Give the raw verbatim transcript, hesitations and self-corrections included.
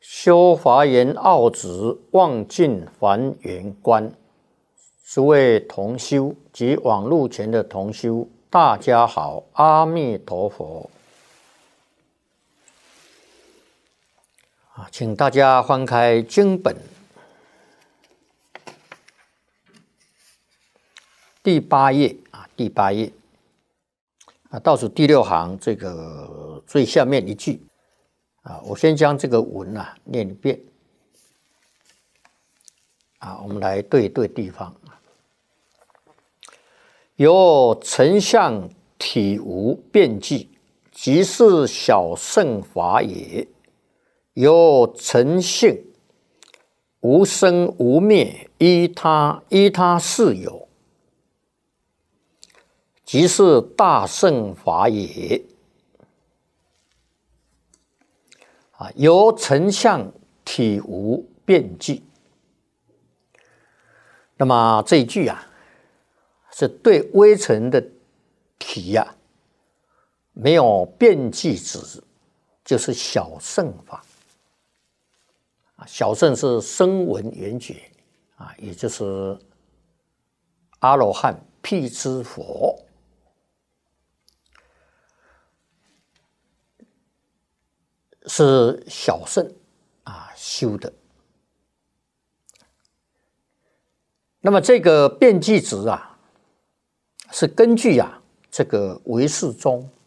修华严奥旨，望尽还原观。诸位同修及网络前的同修，大家好，阿弥陀佛。啊，请大家翻开经本第八页啊，第八页啊，倒数第六行这个最下面一句啊，我先将这个文啊念一遍啊，我们来对对地方。由成相体无变计，即是小乘法也；由成性无生无灭，依他依他事有，即是大乘法也。啊，由成相体无变计。那么这一句啊，是对微尘的体呀、啊，没有变计止，就是小乘法。小乘是声闻缘觉啊，也就是阿罗汉、辟支佛。是小乘啊修的。那么这个变计止啊，是根据啊这个唯识宗